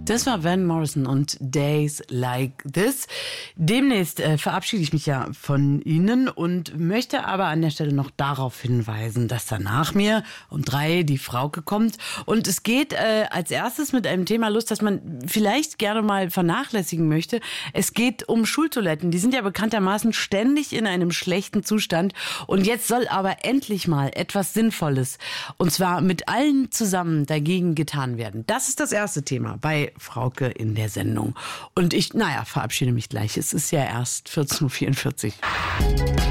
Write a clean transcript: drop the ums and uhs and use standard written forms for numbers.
Das war Van Morrison und Days Like This. Demnächst verabschiede ich mich ja von Ihnen und möchte aber an der Stelle noch darauf hinweisen, dass da nach mir um 3 die Frauke kommt. Und es geht als erstes mit einem Thema los, das man vielleicht gerne mal vernachlässigen möchte. Es geht um Schultoiletten. Die sind ja bekanntermaßen ständig in einem schlechten Zustand. Und jetzt soll aber endlich mal etwas Sinnvolles, und zwar mit allen zusammen, dagegen getan werden. Das ist das erste Thema bei Frauke in der Sendung. Und ich, verabschiede mich gleich. Es ist ja erst 14.44 Uhr.